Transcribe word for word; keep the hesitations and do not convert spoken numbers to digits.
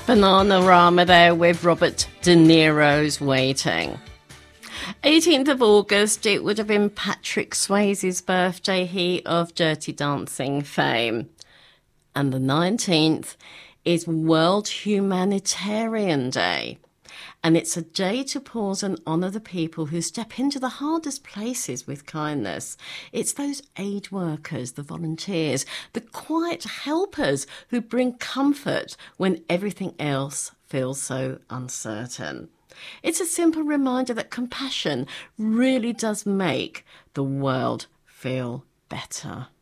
Bananarama there with Robert De Niro's Waiting. eighteenth of August, it would have been Patrick Swayze's birthday, he of Dirty Dancing fame. And the nineteenth is World Humanitarian Day. And it's a day to pause and honour the people who step into the hardest places with kindness. It's those aid workers, the volunteers, the quiet helpers who bring comfort when everything else feels so uncertain. It's a simple reminder that compassion really does make the world feel better.